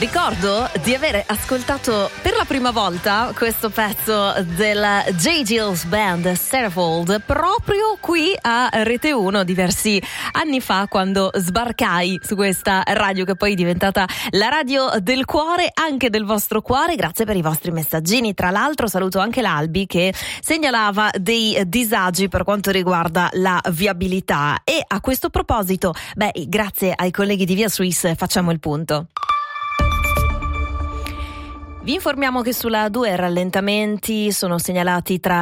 Ricordo di aver ascoltato per la prima volta questo pezzo della J. Geils Band, Setterfield, proprio qui a Rete 1 diversi anni fa, quando sbarcai su questa radio che poi è diventata la radio del cuore, anche del vostro cuore. Grazie per i vostri messaggini. Tra l'altro saluto anche l'Albi che segnalava dei disagi per quanto riguarda la viabilità, e a questo proposito, grazie ai colleghi di Via Suisse facciamo il punto. Vi informiamo che sulla 2 rallentamenti sono segnalati tra